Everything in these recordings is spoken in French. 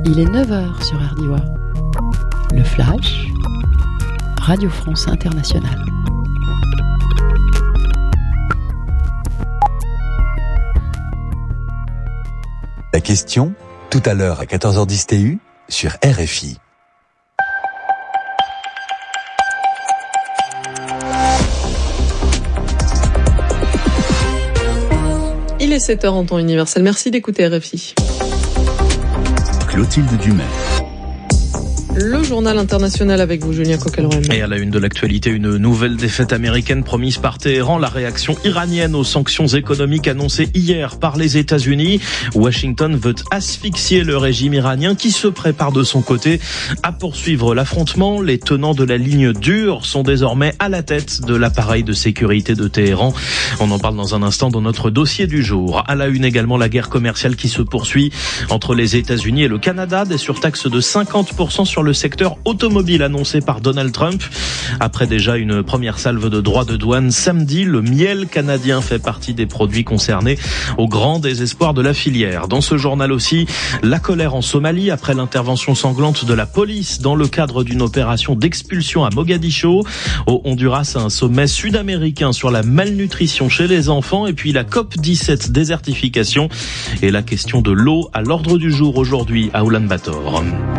Il est 9h sur RDIWA. Le Flash, Radio France Internationale. La question, tout à l'heure à 14h10 TU, sur RFI. Il est 7h en temps universel. Merci d'écouter RFI. Clotilde Dumais. Le journal international avec vous, Julien Coquelin. Et à la une de l'actualité, une nouvelle défaite américaine promise par Téhéran. La réaction iranienne aux sanctions économiques annoncées hier par les États-Unis. Washington veut asphyxier le régime iranien qui se prépare de son côté à poursuivre l'affrontement. Les tenants de la ligne dure sont désormais à la tête de l'appareil de sécurité de Téhéran. On en parle dans un instant dans notre dossier du jour. À la une également, la guerre commerciale qui se poursuit entre les États-Unis et le Canada. Des surtaxes de 50% sur le secteur automobile annoncé par Donald Trump. Après déjà une première salve de droits de douane samedi, le miel canadien fait partie des produits concernés au grand désespoir de la filière. Dans ce journal aussi, la colère en Somalie après l'intervention sanglante de la police dans le cadre d'une opération d'expulsion à Mogadiscio. Au Honduras, un sommet sud-américain sur la malnutrition chez les enfants et puis la COP17 désertification et la question de l'eau à l'ordre du jour aujourd'hui à Oulan-Bator.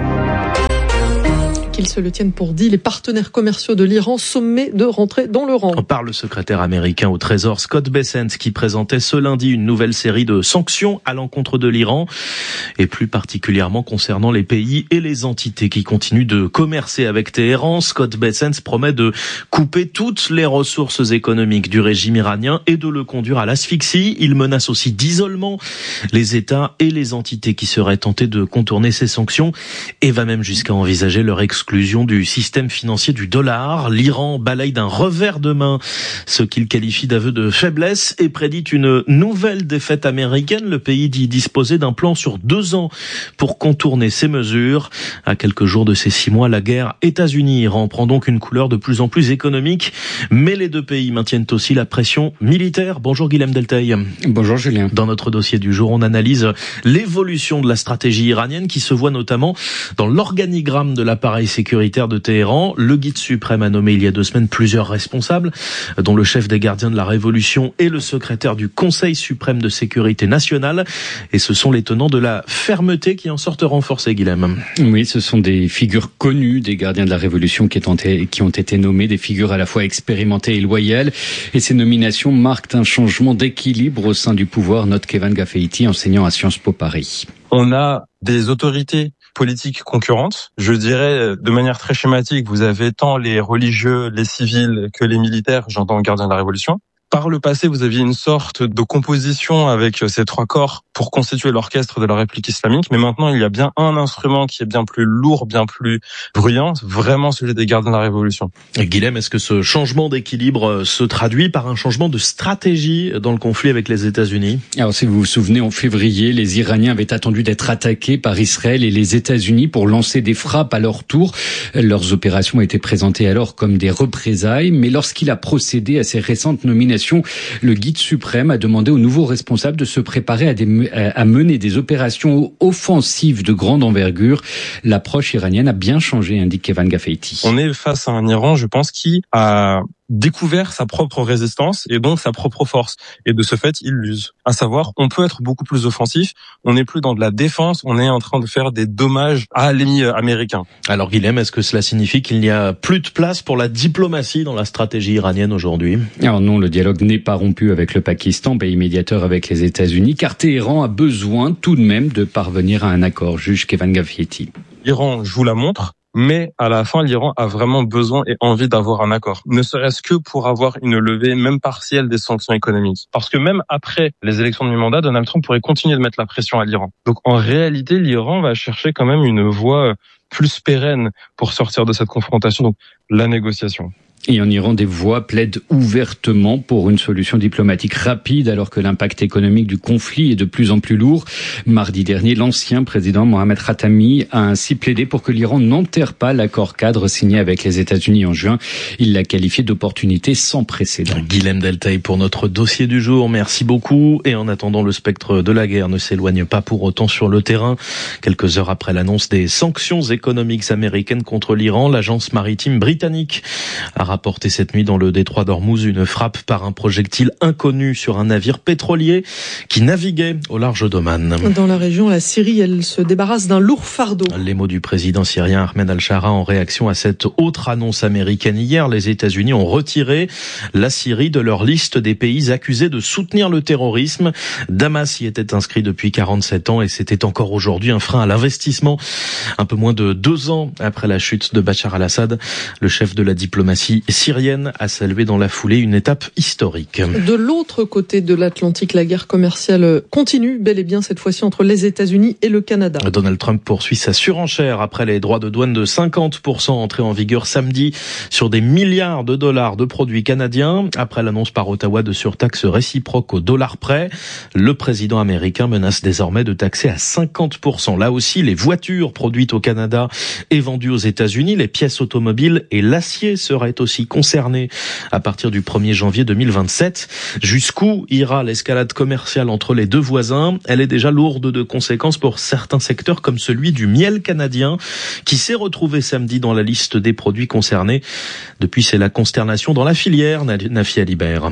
Qu'ils se le tiennent pour dit, les partenaires commerciaux de l'Iran sommés de rentrer dans le rang. Par le secrétaire américain au Trésor Scott Bessent qui présentait ce lundi une nouvelle série de sanctions à l'encontre de l'Iran et plus particulièrement concernant les pays et les entités qui continuent de commercer avec Téhéran. Scott Bessent promet de couper toutes les ressources économiques du régime iranien et de le conduire à l'asphyxie. Il menace aussi d'isolement les États et les entités qui seraient tentés de contourner ces sanctions et va même jusqu'à envisager leur exclusion du système financier du dollar. L'Iran balaye d'un revers de main ce qu'il qualifie d'aveu de faiblesse et prédit une nouvelle défaite américaine. Le pays dit disposer d'un plan sur 2 ans pour contourner ces mesures. À quelques jours de ces 6 mois, la guerre États-Unis-Iran prend donc une couleur de plus en plus économique. Mais les deux pays maintiennent aussi la pression militaire. Bonjour Guilhem Delteil. Bonjour Julien. Dans notre dossier du jour, on analyse l'évolution de la stratégie iranienne qui se voit notamment dans l'organigramme de l'appareil sécuritaire de Téhéran. Le guide suprême a nommé il y a 2 semaines plusieurs responsables, dont le chef des gardiens de la Révolution et le secrétaire du Conseil suprême de sécurité nationale. Et ce sont les tenants de la fermeté qui en sortent renforcés, Guilhem. Oui, ce sont des figures connues des gardiens de la Révolution qui ont été nommés, des figures à la fois expérimentées et loyales. Et ces nominations marquent un changement d'équilibre au sein du pouvoir, note Kevin Gaffeiti, enseignant à Sciences Po Paris. On a des autorités politiques concurrentes. Je dirais de manière très schématique, vous avez tant les religieux, les civils que les militaires, j'entends gardiens de la Révolution. Par le passé, vous aviez une sorte de composition avec ces 3 corps pour constituer l'orchestre de la République islamique. Mais maintenant, il y a bien un instrument qui est bien plus lourd, bien plus bruyant, vraiment celui des gardiens de la Révolution. Et Guilhem, est-ce que ce changement d'équilibre se traduit par un changement de stratégie dans le conflit avec les États-Unis ? Alors, si vous vous souvenez, en février, les Iraniens avaient attendu d'être attaqués par Israël et les États-Unis pour lancer des frappes à leur tour. Leurs opérations étaient présentées alors comme des représailles. Mais lorsqu'il a procédé à ces récentes nominations, le guide suprême a demandé aux nouveaux responsables de se préparer à mener des opérations offensives de grande envergure. L'approche iranienne a bien changé, indique Kevin Gaffeiti. On est face à un Iran, je pense, qui a découvert sa propre résistance et donc sa propre force. Et de ce fait, il l'use. À savoir, on peut être beaucoup plus offensif, on n'est plus dans de la défense, on est en train de faire des dommages à l'ennemi américain. Alors Guilhem, est-ce que cela signifie qu'il n'y a plus de place pour la diplomatie dans la stratégie iranienne aujourd'hui ? Alors non, le dialogue n'est pas rompu avec le Pakistan, pays médiateur avec les États-Unis, car Téhéran a besoin tout de même de parvenir à un accord, juge Kevin Gaffeiti. L'Iran joue la montre, mais à la fin, l'Iran a vraiment besoin et envie d'avoir un accord. Ne serait-ce que pour avoir une levée, même partielle, des sanctions économiques. Parce que même après les élections de mi-mandat, Donald Trump pourrait continuer de mettre la pression à l'Iran. Donc en réalité, l'Iran va chercher quand même une voie plus pérenne pour sortir de cette confrontation, donc la négociation. Et en Iran, des voix plaident ouvertement pour une solution diplomatique rapide alors que l'impact économique du conflit est de plus en plus lourd. Mardi dernier, l'ancien président Mohammad Khatami a ainsi plaidé pour que l'Iran n'enterre pas l'accord cadre signé avec les États-Unis en juin. Il l'a qualifié d'opportunité sans précédent. Guilhem Delteil pour notre dossier du jour. Merci beaucoup. Et en attendant, le spectre de la guerre ne s'éloigne pas pour autant sur le terrain. Quelques heures après l'annonce des sanctions économiques américaines contre l'Iran, l'agence maritime britannique a rapporté cette nuit dans le détroit d'Ormuz une frappe par un projectile inconnu sur un navire pétrolier qui naviguait au large d'Oman. Dans la région, la Syrie, elle se débarrasse d'un lourd fardeau. Les mots du président syrien Ahmed al-Shara en réaction à cette autre annonce américaine hier. Les États-Unis ont retiré la Syrie de leur liste des pays accusés de soutenir le terrorisme. Damas y était inscrit depuis 47 ans et c'était encore aujourd'hui un frein à l'investissement. Un peu moins de 2 ans après la chute de Bachar al-Assad, le chef de la diplomatie syrienne a salué dans la foulée une étape historique. De l'autre côté de l'Atlantique, la guerre commerciale continue, bel et bien cette fois-ci entre les États-Unis et le Canada. Donald Trump poursuit sa surenchère après les droits de douane de 50% entrés en vigueur samedi sur des milliards de dollars de produits canadiens. Après l'annonce par Ottawa de surtaxes réciproques au dollar près, le président américain menace désormais de taxer à 50%. Là aussi, les voitures produites au Canada et vendues aux États-Unis, les pièces automobiles et l'acier seraient aussi concernés à partir du 1er janvier 2027. Jusqu'où ira l'escalade commerciale entre les deux voisins? Elle est déjà lourde de conséquences pour certains secteurs comme celui du miel canadien qui s'est retrouvé samedi dans la liste des produits concernés. Depuis, c'est la consternation dans la filière, Nafi Alibert.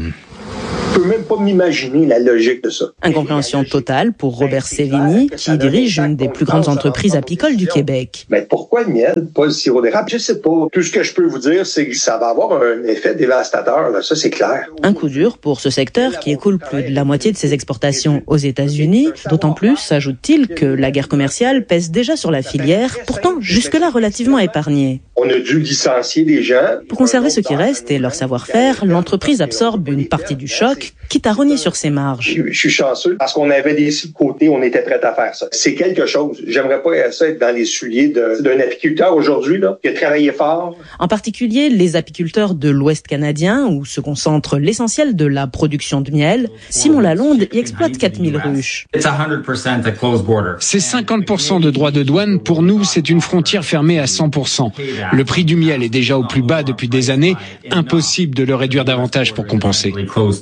Je peux même pas m'imaginer la logique de ça. Incompréhension totale pour Robert Sévigny, qui dirige une des plus grandes entreprises apicoles du Québec. Mais pourquoi le miel, pas le sirop d'érable? Je sais pas. Tout ce que je peux vous dire, c'est que ça va avoir un effet dévastateur, là. Ça c'est clair. Un coup dur pour ce secteur qui écoule plus de la moitié de ses exportations aux États-Unis. D'autant plus, ajoute-t-il, que la guerre commerciale pèse déjà sur la filière, pourtant jusque-là relativement épargnée. On a dû licencier des gens. Pour conserver ce qui reste et leur savoir-faire, l'entreprise absorbe une partie du choc, quitte à rogner sur ses marges. Je suis chanceux parce qu'on avait des sous de côté, on était prêt à faire ça. C'est quelque chose. J'aimerais pas ça être dans les souliers d'un apiculteur aujourd'hui là, qui a travaillé fort. En particulier les apiculteurs de l'Ouest canadien, où se concentre l'essentiel de la production de miel. Simon Lalonde y exploite 4000 ruches. C'est 50% de droits de douane. Pour nous, c'est une frontière fermée à 100%. Le prix du miel est déjà au plus bas depuis des années. Impossible de le réduire davantage pour compenser.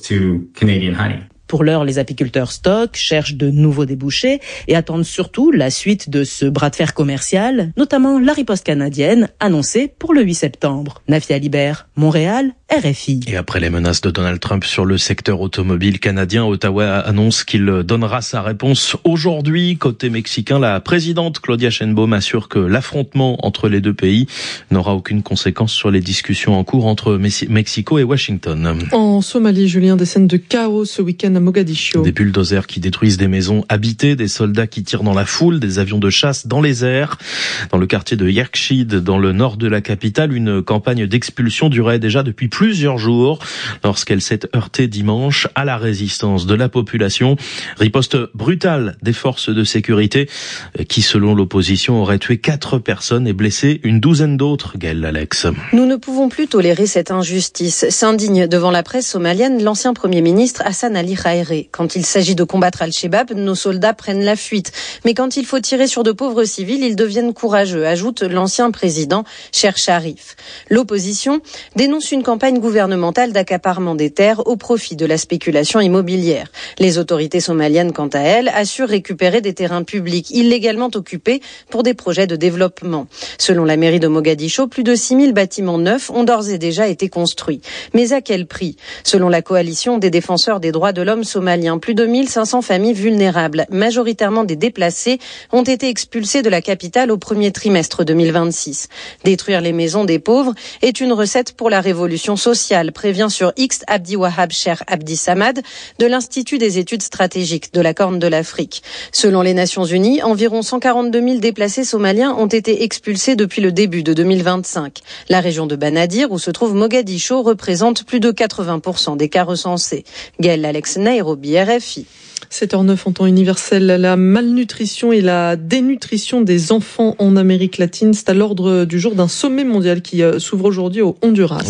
Pour l'heure, les apiculteurs stockent, cherchent de nouveaux débouchés et attendent surtout la suite de ce bras de fer commercial, notamment la riposte canadienne annoncée pour le 8 septembre. Nafi Alibert, Montréal, RFI. Et après les menaces de Donald Trump sur le secteur automobile canadien, Ottawa annonce qu'il donnera sa réponse aujourd'hui. Côté mexicain, la présidente Claudia Sheinbaum assure que l'affrontement entre les deux pays n'aura aucune conséquence sur les discussions en cours entre Mexico et Washington. En Somalie, Julien, des scènes de chaos ce week-end à Mogadiscio. Des bulldozers qui détruisent des maisons habitées, des soldats qui tirent dans la foule, des avions de chasse dans les airs. Dans le quartier de Yakshid, dans le nord de la capitale, une campagne d'expulsion durait déjà depuis plusieurs jours lorsqu'elle s'est heurtée dimanche à la résistance de la population. Riposte brutale des forces de sécurité qui, selon l'opposition, auraient tué 4 personnes et blessé une douzaine d'autres. Gaëlle Alex. Nous ne pouvons plus tolérer cette injustice, s'indigne devant la presse somalienne l'ancien Premier ministre Hassan Ali Khaire. Quand il s'agit de combattre Al-Shabaab, nos soldats prennent la fuite. Mais quand il faut tirer sur de pauvres civils, ils deviennent courageux, ajoute l'ancien président Cher Sharif. L'opposition dénonce une campagne gouvernementale d'accaparement des terres au profit de la spéculation immobilière. Les autorités somaliennes, quant à elles, assurent récupérer des terrains publics illégalement occupés pour des projets de développement. Selon la mairie de Mogadiscio, plus de 6000 bâtiments neufs ont d'ores et déjà été construits. Mais à quel prix? Selon la coalition des défenseurs des droits de l'homme somalien, plus de 1500 familles vulnérables, majoritairement des déplacés, ont été expulsées de la capitale au premier trimestre 2026. Détruire les maisons des pauvres est une recette pour la révolution sociale, prévient sur X Abdi Wahab Cher Abdi Samad de l'Institut des études stratégiques de la Corne de l'Afrique. Selon les Nations Unies, environ 142 000 déplacés somaliens ont été expulsés depuis le début de 2025. La région de Banadir, où se trouve Mogadiscio, représente plus de 80% des cas recensés. Gaëlle Alex, Nairobi, RFI. 7h09 en temps universel, la malnutrition et la dénutrition des enfants en Amérique latine, c'est à l'ordre du jour d'un sommet mondial qui s'ouvre aujourd'hui au Honduras. 19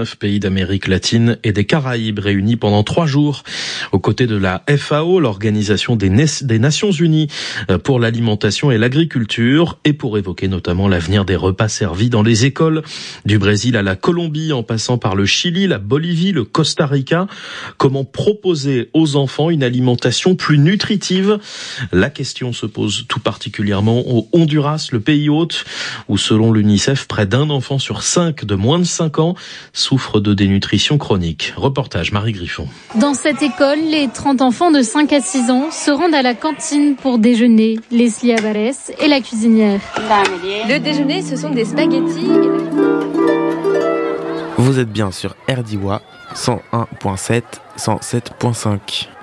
19 pays d'Amérique latine et des Caraïbes réunis pendant 3 jours aux côtés de la FAO, l'Organisation des Nations Unies pour l'alimentation et l'agriculture, et pour évoquer notamment l'avenir des repas servis dans les écoles, du Brésil à la Colombie en passant par le Chili, la Bolivie, le Costa Rica. Comment proposer aux enfants une alimentation plus nutritive? La question se pose tout particulièrement au Honduras, le pays hôte, où selon l'UNICEF, près d'un enfant sur 5 de moins de 5 ans souffre de dénutrition chronique. Reportage Marie Griffon. Dans cette école, les 30 enfants de 5 à 6 ans se rendent à la cantine pour déjeuner. Leslie Avares est la cuisinière. Le déjeuner, ce sont des spaghettis. Vous êtes bien sur RDIWA 101.7, 107.5.